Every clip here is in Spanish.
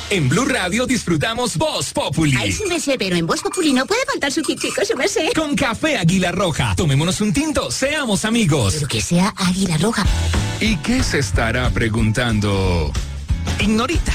En Blue Radio disfrutamos Voz Populi. Ay, sí me sé, pero en Voz Populi no puede faltar su tintico, sí me sé. Con café Águila Roja. Tomémonos un tinto, seamos amigos. Pero que sea Águila Roja. ¿Y qué se estará preguntando Ignorita?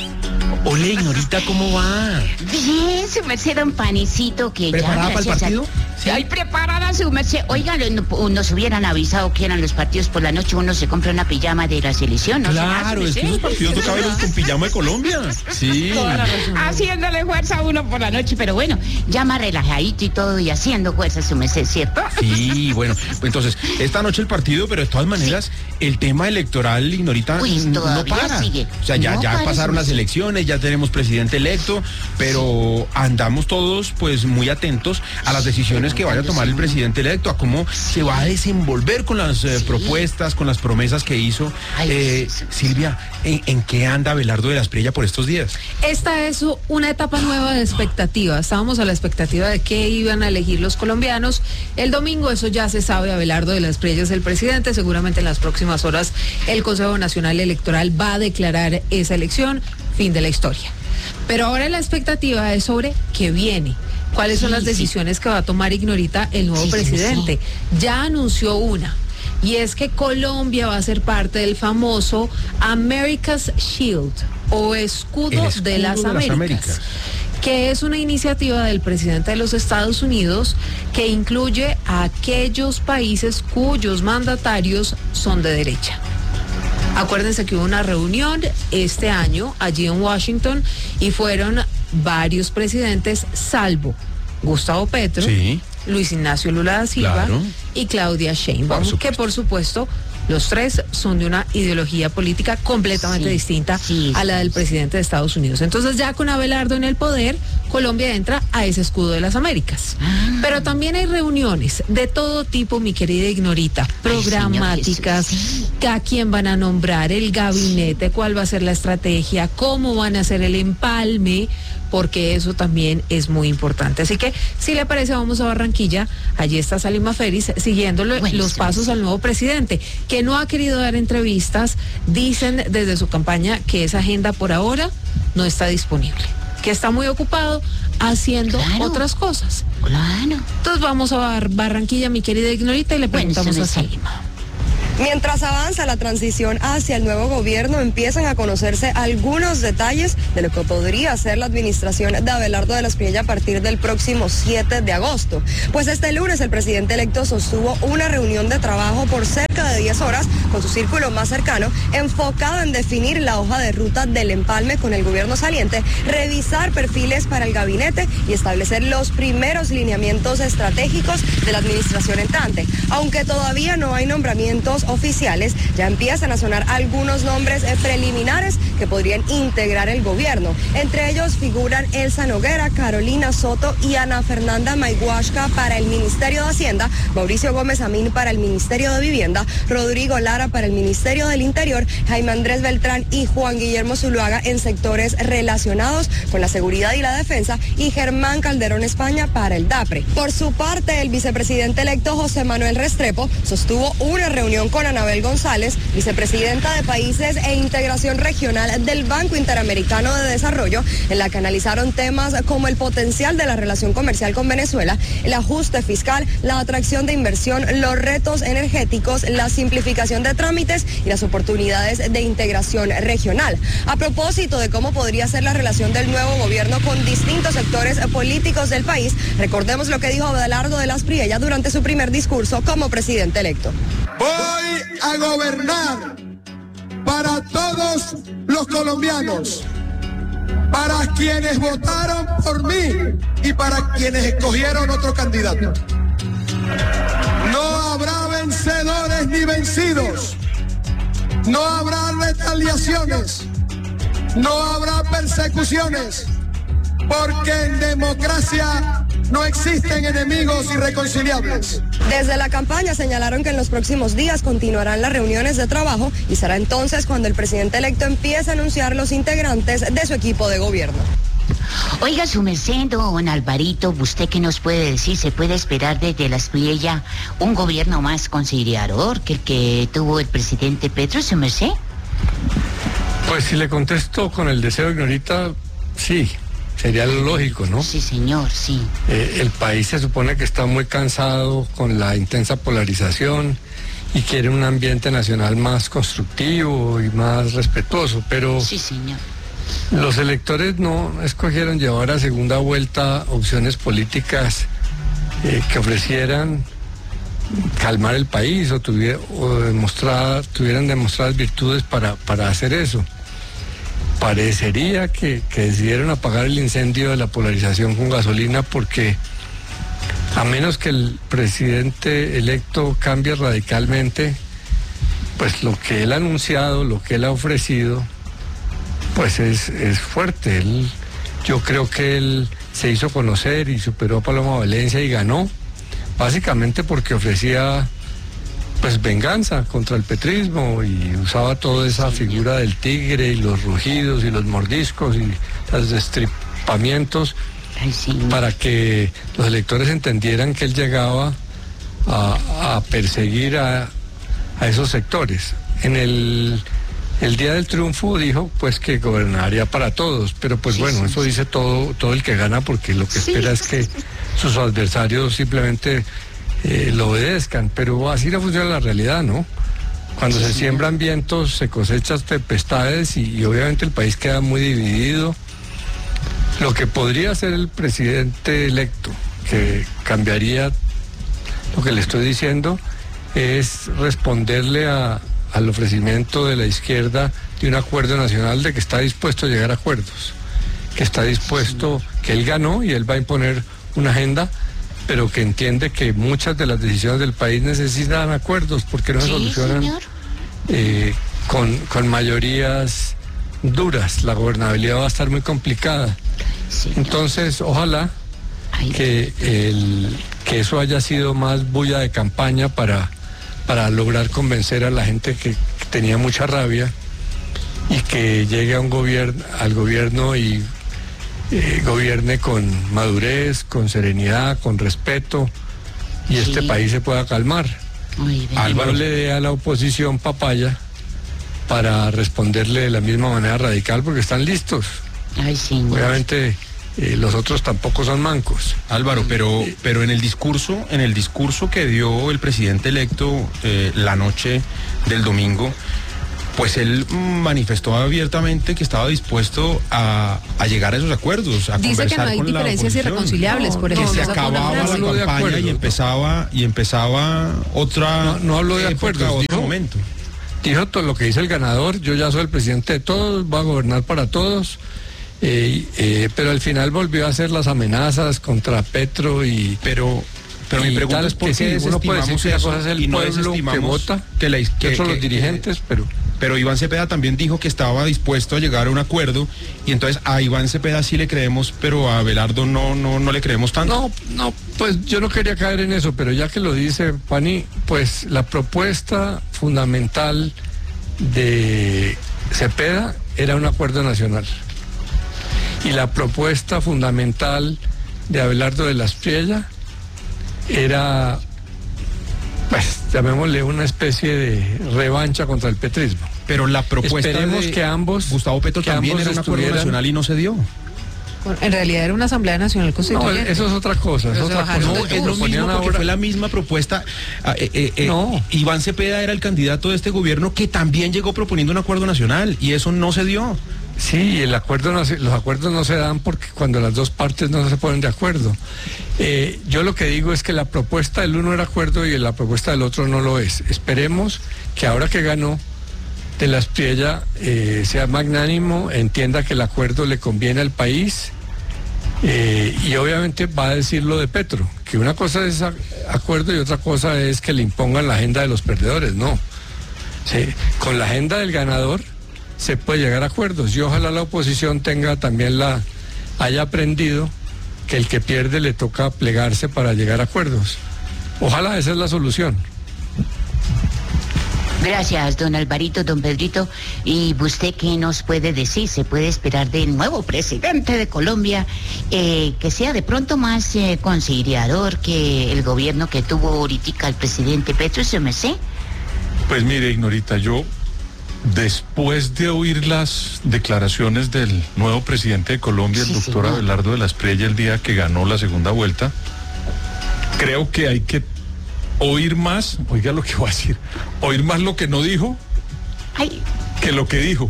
Hola, Ignorita, ¿cómo va? Bien, su merced, don Panecito, que ¿Preparada ya, para el partido? Sí. Ay, preparada, su merced. Oigan, nos hubieran avisado que eran los partidos por la noche, uno se compra una pijama de la selección, ¿no? Claro, es que los partidos toca verlos con pijama de Colombia. Sí. Haciéndole fuerza a uno por la noche, pero bueno, ya más relajadito y todo, y haciendo fuerza, su merced, ¿cierto? Sí, bueno, entonces, esta noche el partido, pero de todas maneras, el tema electoral, Ignorita, no para. Sigue. O sea, ya pasaron las elecciones, ya tenemos presidente electo, pero andamos todos, pues, muy atentos a las decisiones que vaya a tomar el presidente electo, a cómo se va a desenvolver con las propuestas, con las promesas que hizo. Silvia, ¿en qué anda Abelardo de la Espriella por estos días? Esta es una etapa nueva de expectativa. Estábamos a la expectativa de qué iban a elegir los colombianos. El domingo eso ya se sabe, Abelardo de la Espriella es el presidente. Seguramente en las próximas horas el Consejo Nacional Electoral va a declarar esa elección, fin de la historia. Pero ahora la expectativa es sobre qué viene. ¿Cuáles son las decisiones que va a tomar, Ignorita, el nuevo presidente? Ya anunció una, y es que Colombia va a ser parte del famoso America's Shield, o escudo de las Américas, que es una iniciativa del presidente de los Estados Unidos que incluye a aquellos países cuyos mandatarios son de derecha. Acuérdense que hubo una reunión este año allí en Washington y fueron varios presidentes, salvo Gustavo Petro, Luis Ignacio Lula da Silva y Claudia Sheinbaum, que por supuesto los tres son de una ideología política completamente distinta a la del presidente de Estados Unidos. Entonces ya con Abelardo en el poder, Colombia entra a ese escudo de las Américas. Pero también hay reuniones de todo tipo, mi querida Ignorita, programáticas, a quién van a nombrar, el gabinete, cuál va a ser la estrategia, cómo van a hacer el empalme, porque eso también es muy importante. Así que, si le parece, vamos a Barranquilla. Allí está Salima Félix siguiéndole los pasos al nuevo presidente, que no ha querido dar entrevistas. Dicen desde su campaña que esa agenda por ahora no está disponible, que está muy ocupado haciendo otras cosas. Entonces vamos a Barranquilla, mi querida Ignorita, y le preguntamos a Salima. Mientras avanza la transición hacia el nuevo gobierno, empiezan a conocerse algunos detalles de lo que podría ser la administración de Abelardo de la Espriella a partir del próximo 7 de agosto. Pues este lunes el presidente electo sostuvo una reunión de trabajo por cerca de 10 horas con su círculo más cercano, enfocado en definir la hoja de ruta del empalme con el gobierno saliente, revisar perfiles para el gabinete y establecer los primeros lineamientos estratégicos de la administración entrante. Aunque todavía no hay nombramientos oficiales, ya empiezan a sonar algunos nombres preliminares que podrían integrar el gobierno. Entre ellos figuran Elsa Noguera, Carolina Soto y Ana Fernanda Mayhuasca para el Ministerio de Hacienda, Mauricio Gómez Amín para el Ministerio de Vivienda, Rodrigo Lara para el Ministerio del Interior, Jaime Andrés Beltrán y Juan Guillermo Zuluaga en sectores relacionados con la seguridad y la defensa, y Germán Calderón España para el DAPRE. Por su parte, el vicepresidente electo José Manuel Restrepo sostuvo una reunión con Anabel González, vicepresidenta de Países e Integración Regional del Banco Interamericano de Desarrollo, en la que analizaron temas como el potencial de la relación comercial con Venezuela, el ajuste fiscal, la atracción de inversión, los retos energéticos, la simplificación de trámites y las oportunidades de integración regional. A propósito de cómo podría ser la relación del nuevo gobierno con distintos sectores políticos del país, recordemos lo que dijo Abelardo de la Espriella durante su primer discurso como presidente electo. Voy a gobernar para todos los colombianos, para quienes votaron por mí y para quienes escogieron otro candidato. No habrá vencedores ni vencidos, no habrá retaliaciones, no habrá persecuciones, porque en democracia no existen enemigos irreconciliables. Desde la campaña señalaron que en los próximos días continuarán las reuniones de trabajo y será entonces cuando el presidente electo empiece a anunciar los integrantes de su equipo de gobierno. Oiga, su merced, don Alvarito, ¿usted qué nos puede decir? ¿Se puede esperar desde la Espriella un gobierno más conciliador que el que tuvo el presidente Petro, su merced? Pues si le contesto con el deseo, Ignorita, sí, sería lo lógico, ¿no? Sí, señor, sí. El país se supone que está muy cansado con la intensa polarización y quiere un ambiente nacional más constructivo y más respetuoso, pero Sí, señor. los electores no escogieron llevar a segunda vuelta opciones políticas que ofrecieran calmar el país o tuvieran demostradas virtudes para hacer eso. Parecería que decidieron apagar el incendio de la polarización con gasolina porque a menos que el presidente electo cambie radicalmente, pues lo que él ha anunciado, lo que él ha ofrecido, pues es fuerte. Yo creo que él se hizo conocer y superó a Paloma Valencia y ganó, básicamente porque ofrecía pues venganza contra el petrismo y usaba toda esa figura del tigre y los rugidos y los mordiscos y los destripamientos Ay, señor. para que los electores entendieran que él llegaba a perseguir a esos sectores. En el día del triunfo dijo pues que gobernaría para todos, pero pues Sí, bueno, sí, eso sí. dice todo el que gana, porque lo que espera es que sus adversarios simplemente lo obedezcan, pero así no funciona la realidad, ¿no? Cuando se siembran vientos se cosechan tempestades y obviamente el país queda muy dividido. Lo que podría hacer el presidente electo, que cambiaría lo que le estoy diciendo, es responderle al ofrecimiento de la izquierda de un acuerdo nacional, de que está dispuesto a llegar a acuerdos, que está dispuesto, que él ganó y él va a imponer una agenda, pero que entiende que muchas de las decisiones del país necesitan acuerdos porque no se Sí, solucionan señor. con mayorías duras. La gobernabilidad va a estar muy complicada. Señor. Entonces, ojalá Ay, que eso haya sido más bulla de campaña para lograr convencer a la gente que tenía mucha rabia y que llegue al gobierno y gobierne con madurez, con serenidad, con respeto, y Sí. este país se pueda calmar. muy bien. Álvaro le dé a la oposición papaya para responderle de la misma manera radical, porque están listos. Ay, señor. Obviamente los otros tampoco son mancos. Álvaro, pero en el discurso que dio el presidente electo la noche del domingo, pues él manifestó abiertamente que estaba dispuesto a llegar a esos acuerdos, a Dice que conversar no hay con la diferencias oposición. irreconciliables, por Que ejemplo. se Esa fue una acababa frase. la No hablo de campaña acuerdos. y empezaba otra. No hablo de época, acuerdos, otro dijo- momento. Dijo todo lo que dice el ganador: yo ya soy el presidente de todos, voy a gobernar para todos, pero al final volvió a hacer las amenazas contra Petro y... Pero mi y pregunta tal, es por que qué sí, uno puede decir desestimamos que la eso cosa es el y no pueblo que desestimamos vota, que que son los dirigentes, pero Iván Cepeda también dijo que estaba dispuesto a llegar a un acuerdo, y entonces a Iván Cepeda sí le creemos, pero a Abelardo no le creemos tanto. No, pues yo no quería caer en eso, pero ya que lo dice Pani, pues la propuesta fundamental de Cepeda era un acuerdo nacional. Y la propuesta fundamental de Abelardo de la Espriella era, pues llamémosle, una especie de revancha contra el petrismo. Pero la propuesta Esperemos de que ambos... Gustavo Petro que también ambos era un acuerdo estuvieran- nacional y no se dio. En realidad era una Asamblea Nacional No, Constituyente. eso es otra cosa. Es Pero se otra bajaron cosa. del No, es lo Proponían mismo porque ahora- fue la misma propuesta. No. Iván Cepeda era el candidato de este gobierno que también llegó proponiendo un acuerdo nacional y eso no se dio. Sí, los acuerdos no se dan porque cuando las dos partes no se ponen de acuerdo. Yo lo que digo es que la propuesta del uno era acuerdo y la propuesta del otro no lo es. Esperemos que ahora que ganó de la Espriella sea magnánimo, entienda que el acuerdo le conviene al país, y obviamente va a decir lo de Petro, que una cosa es acuerdo y otra cosa es que le impongan la agenda de los perdedores. No. Sí, con la agenda del ganador se puede llegar a acuerdos, y ojalá la oposición haya aprendido que el que pierde le toca plegarse para llegar a acuerdos. Ojalá esa es la solución. Gracias, don Alvarito, don Pedrito. ¿Y usted qué nos puede decir? ¿Se puede esperar del nuevo presidente de Colombia que sea de pronto más conciliador que el gobierno que tuvo ahorita el presidente Petro? ¿Se me sé? Pues mire, Ignorita, yo Después de oír las declaraciones del nuevo presidente de Colombia, el doctor Abelardo de la Espriella, el día que ganó la segunda vuelta, creo que hay que oír más, oiga lo que voy a decir, oír más lo que no dijo que lo que dijo.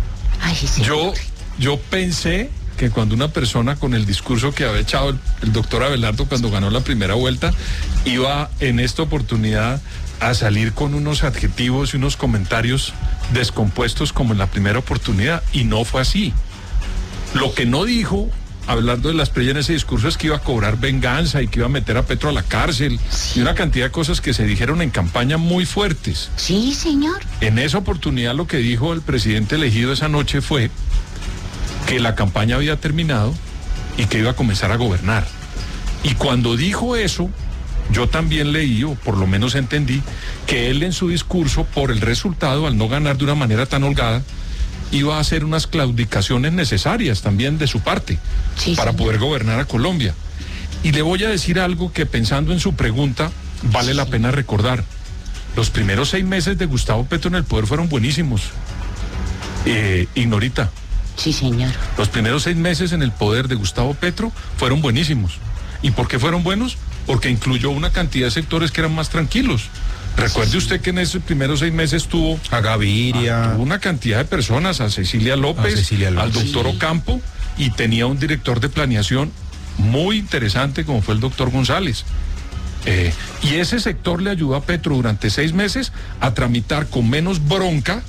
Yo pensé que cuando una persona con el discurso que había echado el doctor Abelardo cuando ganó la primera vuelta, iba en esta oportunidad a salir con unos adjetivos y unos comentarios descompuestos como en la primera oportunidad, y no fue así. Lo que no dijo Abelardo de la Espriella en ese discurso es que iba a cobrar venganza y que iba a meter a Petro a la cárcel, y una cantidad de cosas que se dijeron en campaña muy fuertes. Sí, señor. En esa oportunidad lo que dijo el presidente elegido esa noche fue que la campaña había terminado y que iba a comenzar a gobernar. Y cuando dijo eso, yo también leí, o por lo menos entendí, que él en su discurso, por el resultado, al no ganar de una manera tan holgada, iba a hacer unas claudicaciones necesarias también de su parte para poder gobernar a Colombia. Y le voy a decir algo que, pensando en su pregunta, vale la pena recordar. Los primeros 6 meses de Gustavo Petro en el poder fueron buenísimos. Ignorita. Sí, señor. Los primeros 6 meses en el poder de Gustavo Petro fueron buenísimos. ¿Y por qué fueron buenos? Porque incluyó una cantidad de sectores que eran más tranquilos. Recuerde usted que en esos primeros 6 meses tuvo a Gaviria, tuvo una cantidad de personas, a Cecilia López, al doctor Ocampo, y tenía un director de planeación muy interesante como fue el doctor González. Y ese sector le ayudó a Petro durante 6 meses a tramitar con menos bronca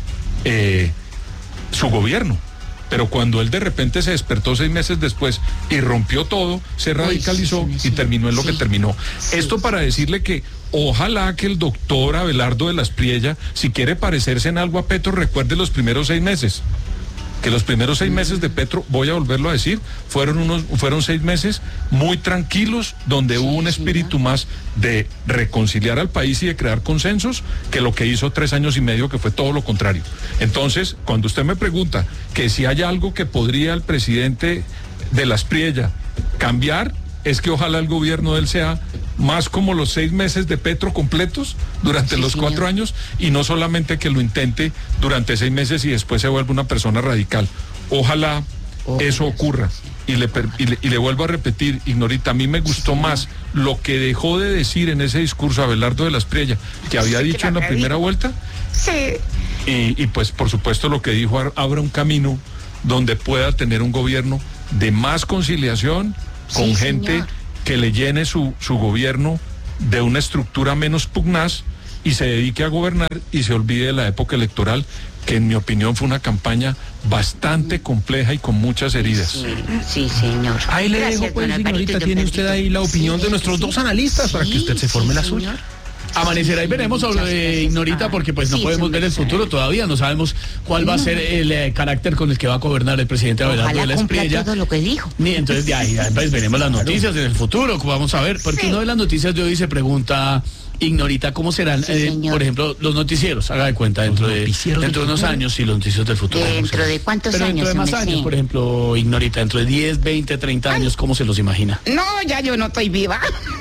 su gobierno. Pero cuando él de repente se despertó 6 meses después y rompió todo, se radicalizó y terminó en lo que terminó. Esto para decirle que ojalá que el doctor Abelardo de la Espriella, si quiere parecerse en algo a Petro, recuerde los primeros 6 meses. Que los primeros 6 meses de Petro, voy a volverlo a decir, fueron 6 meses muy tranquilos, donde hubo un espíritu más de reconciliar al país y de crear consensos, que lo que hizo 3 años y medio, que fue todo lo contrario. Entonces, cuando usted me pregunta que si hay algo que podría el presidente de la Espriella cambiar, es que ojalá el gobierno de él sea más como los 6 meses de Petro completos durante los 4 años, y no solamente que lo intente durante 6 meses y después se vuelva una persona radical. Ojalá eso ocurra. Y le vuelvo a repetir, Ignorita, a mí me gustó más lo que dejó de decir en ese discurso Abelardo de la Espriella, que había dicho en la primera vuelta. Sí. Y pues por supuesto lo que dijo abra un camino donde pueda tener un gobierno de más conciliación, con gente, señor, que le llene su gobierno de una estructura menos pugnaz y se dedique a gobernar y se olvide de la época electoral, que en mi opinión fue una campaña bastante compleja y con muchas heridas. Sí, señor. Ahí le dejo, pues, señorita, tiene usted ahí la opinión de nuestros 2 analistas para que usted se forme la suya. Amanecerá y veremos, Ignorita, porque pues no podemos ver el futuro todavía, no sabemos cuál va a ser el carácter con el que va a gobernar el presidente Abelardo de la Espriella. Todo lo que dijo. Entonces de ahí pues, veremos las noticias en el futuro, vamos a ver, porque una de las noticias de hoy se pregunta, Ignorita, ¿cómo serán, por ejemplo, los noticieros? Haga de cuenta, dentro de unos años, y los noticieros del futuro. ¿Dentro de cuántos años? Dentro de más años, por ejemplo, Ignorita, dentro de 10, 20, 30 años, ¿cómo se los imagina? No, ya yo no estoy viva.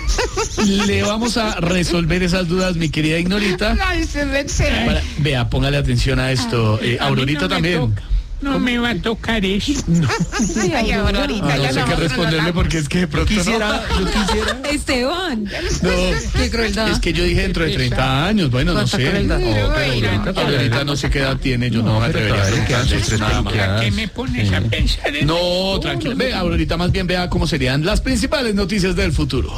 Le vamos a resolver esas dudas, mi querida Ignorita. Vea, póngale atención a esto. Aurorita también. No me va a tocar eso. No. Ay, Aurorita, no sé qué responderle, porque es que de pronto yo quisiera. Esteban. No, qué crueldad. Es que yo dije dentro de 30 años. Bueno, no sé. Aurorita no sé qué edad tiene. Yo no me atrevería a preguntar. ¿Qué me pones a pensar en No, tranquila. Vea, Aurorita, más bien vea cómo serían las principales noticias del futuro.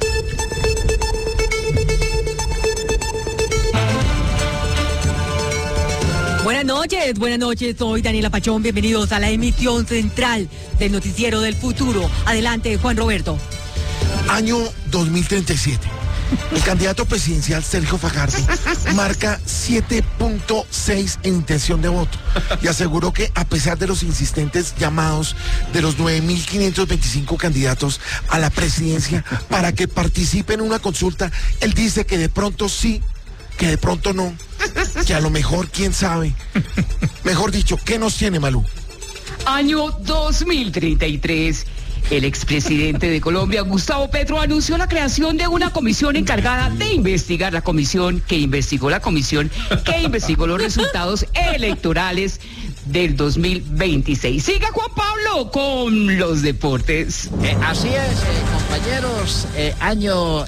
Buenas noches, soy Daniela Pachón, bienvenidos a la emisión central del Noticiero del Futuro. Adelante, Juan Roberto. Año 2037. El candidato presidencial Sergio Fajardo marca 7.6 en intención de voto y aseguró que, a pesar de los insistentes llamados de los 9.525 candidatos a la presidencia para que participen en una consulta, él dice que de pronto sí, que de pronto no, que a lo mejor, quién sabe. Mejor dicho, ¿qué nos tiene, Malú? Año 2033. El expresidente de Colombia, Gustavo Petro, anunció la creación de una comisión encargada de investigar la comisión que investigó los resultados electorales del 2026. Siga Juan Pablo con los deportes. Así es, compañeros, año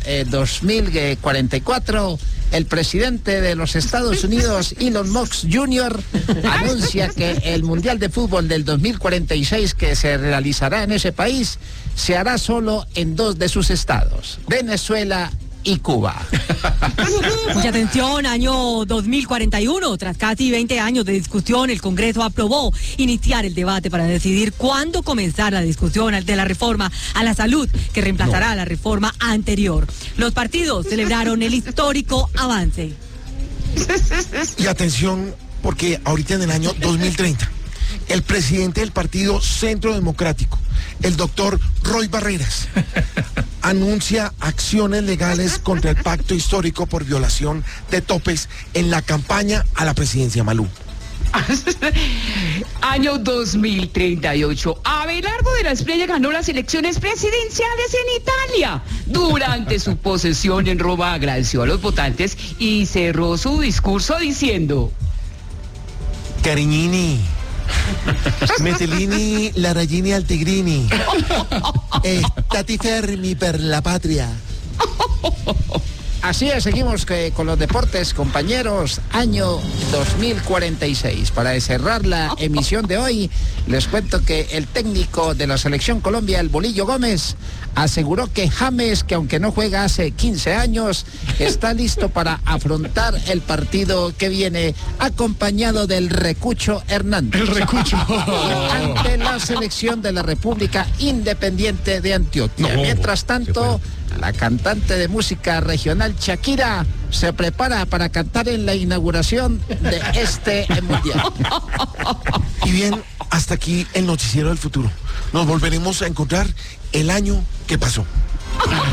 2044. El presidente de los Estados Unidos, Elon Musk Jr., anuncia que el Mundial de Fútbol del 2046 que se realizará en ese país se hará solo en 2 de sus estados, Venezuela y Cuba. Mucha atención, año 2041, tras casi 20 años de discusión, el Congreso aprobó iniciar el debate para decidir cuándo comenzar la discusión de la reforma a la salud que reemplazará la reforma anterior. Los partidos celebraron el histórico avance. Y atención, porque ahorita en el año 2030, el presidente del Partido Centro Democrático, el doctor Roy Barreras, anuncia acciones legales contra el pacto histórico por violación de topes en la campaña a la presidencia. Malú. Año 2038. Abelardo de la Espriella ganó las elecciones presidenciales en Italia. Durante su posesión en Roma agradeció a los votantes y cerró su discurso diciendo: Cariñini, Metellini, Laragini, Altegrini, stati fermi per la patria. Así es, seguimos con los deportes, compañeros, año 2046. Para cerrar la emisión de hoy, les cuento que el técnico de la Selección Colombia, el Bolillo Gómez, aseguró que James, que aunque no juega hace 15 años, está listo para afrontar el partido que viene, acompañado del Recucho Hernández. El Recucho. Ante la selección de la República Independiente de Antioquia. Mientras tanto, la cantante de música regional Shakira se prepara para cantar en la inauguración de este mundial. Y bien, hasta aquí el Noticiero del Futuro. Nos volveremos a encontrar el año que pasó.